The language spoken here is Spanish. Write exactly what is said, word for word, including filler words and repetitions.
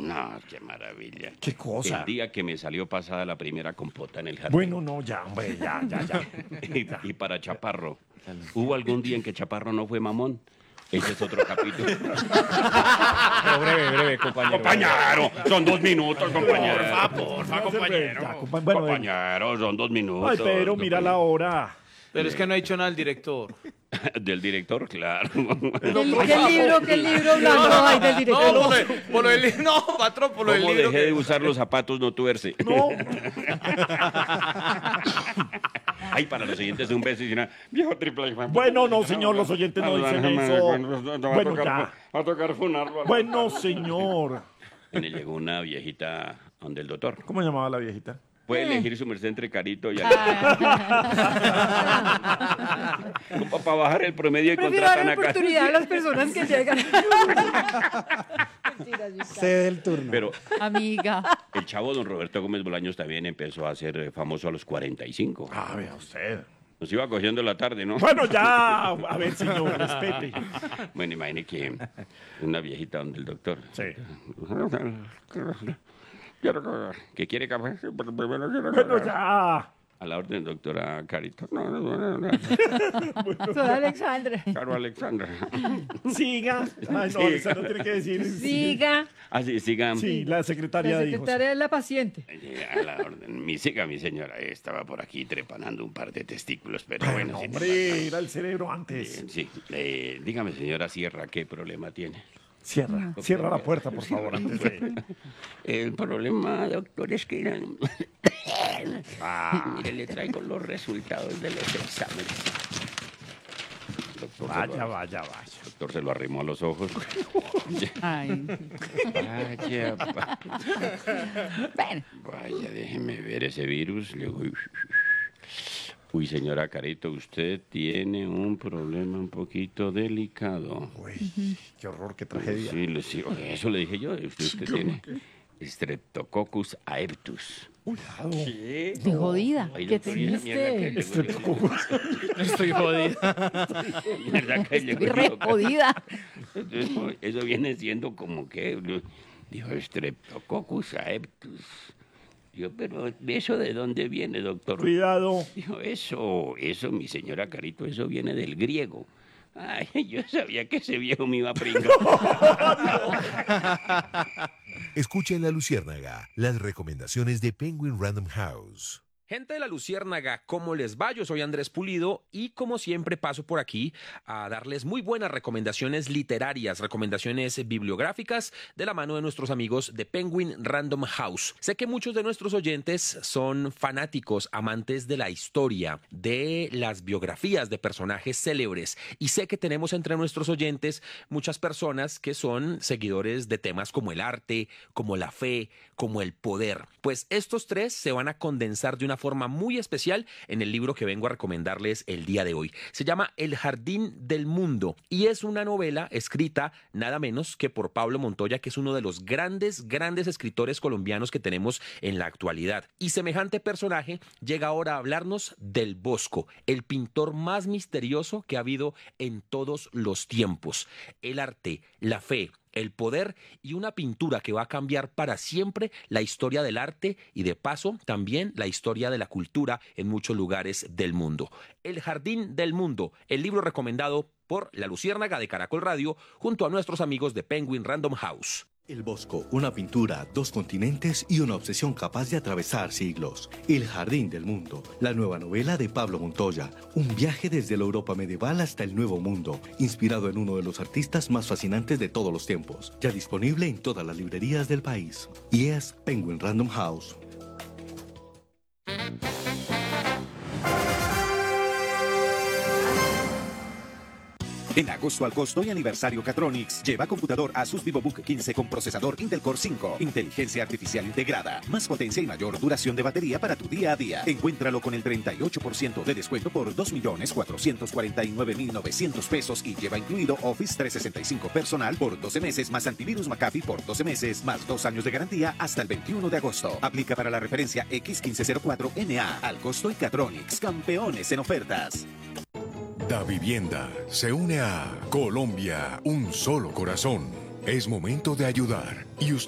No, qué maravilla. ¿Qué cosa? El día que me salió pasada la primera compota en el jardín. Bueno, no, ya, hombre, ya, ya, ya. y, y para Chaparro, ¿hubo algún día en que Chaparro no fue mamón? Ese es otro capítulo. Pero breve, breve, compañero. Compañero, son dos minutos, compañero. Porfa, porfa, compañero. Ya, compa- bueno, eh, Compañero, son dos minutos. ay, pero mira la hora. Pero es que no ha dicho nada el director. Del director, claro. ¿Qué, qué libro, qué libro blanco hay del director? No, por lo, por lo del libro, no, patrón, por lo del ¿Cómo libro. dejé que- de usar los zapatos no tuerce? No. Ay, para los oyentes un beso y una viejo triple. Bueno, no, señor, los oyentes no dicen eso. Bueno, ya. Va a tocar funarlo. Bueno, señor. Y le llegó una viejita donde el doctor. ¿Cómo llamaba la viejita? Puede elegir su merced entre Carito y Ah. Como para bajar el promedio y Prefiero dar contratan la acá. oportunidad a las personas que llegan. Mentiras, yo Cede el turno. Pero Amiga. el chavo don Roberto Gómez Bolaños también empezó a ser eh, famoso a los cuarenta y cinco. Ah, vea usted. Nos iba cogiendo la tarde, ¿no? Bueno, ya. A ver, señor, respete. Bueno, imagine que una viejita donde el doctor. Sí. Quiero comer. ¿Qué quiere café? Sí, pero primero quiero Bueno, comer. ya. A la orden, doctora Carito. No, no, no, no. Soy Alexandra. Caro Alexandra. Siga. Ay, no, esa no tiene que decir. Siga. Ah, sí, sigan. Sí, la secretaria La dijo. secretaria es la paciente. Eh, A la orden. Mi siga, mi señora. Estaba por aquí trepanando un par de testículos, pero bueno. Bueno, sí, hombre, era el cerebro antes. eh, sí. Eh, dígame, señora Sierra, ¿qué problema tiene? Cierra, cierra la puerta, por favor, antes de... El problema, doctor, es que... Ah, Mire, le traigo los resultados de los exámenes. Doctor, se vaya, lo, vaya, vaya. doctor se lo arrimó a los ojos. Ay. Vaya, pa- Bueno, vaya, déjeme ver ese virus. Le digo, uy, señora Carito, usted tiene un problema un poquito delicado. Uy, qué horror, qué tragedia. Sí, le- sí, eso le dije yo. Usted, usted tiene Streptococcus aeptus. Cuidado. estoy jodida. Ay, Qué doctor, y esa mierda que triste. le- Streptococcus. Estoy jodida. ¿Verdad que le- Estoy re jodida. Eso, eso viene siendo como que, dijo, Streptococcus aeptus. Digo, pero ¿eso de dónde viene, doctor? Cuidado. Dijo, eso, eso, mi señora Carito, eso viene del griego. Ay, yo sabía que ese viejo me iba a pringar. Escucha en La Luciérnaga las recomendaciones de Penguin Random House. Gente de la Luciérnaga, ¿cómo les va? Yo soy Andrés Pulido y como siempre paso por aquí a darles muy buenas recomendaciones literarias, recomendaciones bibliográficas de la mano de nuestros amigos de Penguin Random House. Sé que muchos de nuestros oyentes son fanáticos, amantes de la historia, de las biografías de personajes célebres y sé que tenemos entre nuestros oyentes muchas personas que son seguidores de temas como el arte, como la fe, como el poder. Pues estos tres se van a condensar de una forma muy especial en el libro que vengo a recomendarles el día de hoy. Se llama El Jardín del Mundo y es una novela escrita nada menos que por Pablo Montoya, que es uno de los grandes, grandes escritores colombianos que tenemos en la actualidad. Y semejante personaje llega ahora a hablarnos del Bosco, el pintor más misterioso que ha habido en todos los tiempos. El arte, la fe, el poder y una pintura que va a cambiar para siempre la historia del arte y de paso también la historia de la cultura en muchos lugares del mundo. El Jardín del Mundo, el libro recomendado por La Luciérnaga de Caracol Radio junto a nuestros amigos de Penguin Random House. El Bosco, una pintura, dos continentes y una obsesión capaz de atravesar siglos. El Jardín del Mundo, la nueva novela de Pablo Montoya. Un viaje desde la Europa medieval hasta el Nuevo Mundo, inspirado en uno de los artistas más fascinantes de todos los tiempos. Ya disponible en todas las librerías del país. Y es Penguin Random House. En agosto al costo y aniversario Catronics, lleva computador Asus VivoBook quince con procesador Intel Core cinco, inteligencia artificial integrada, más potencia y mayor duración de batería para tu día a día. Encuéntralo con el treinta y ocho por ciento de descuento por dos millones cuatrocientos cuarenta y nueve mil novecientos pesos y lleva incluido Office trescientos sesenta y cinco personal por doce meses más antivirus McAfee por doce meses más dos años de garantía hasta el veintiuno de agosto. Aplica para la referencia X quince cero cuatro N A. Al costo y Catronics, campeones en ofertas. Da Vivienda se une a Colombia, un solo corazón. Es momento de ayudar y usted